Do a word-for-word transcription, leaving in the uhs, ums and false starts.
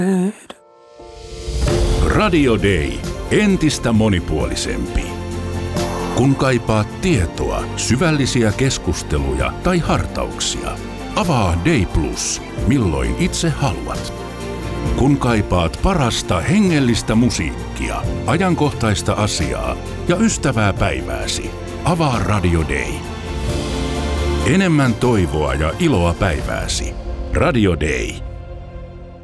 Radio Day. Entistä monipuolisempi. Kun kaipaat tietoa, syvällisiä keskusteluja tai hartauksia, avaa Day Plus, milloin itse haluat. Kun kaipaat parasta hengellistä musiikkia, ajankohtaista asiaa ja ystävää päivääsi, avaa Radio Day. Enemmän toivoa ja iloa päivääsi. Radio Day.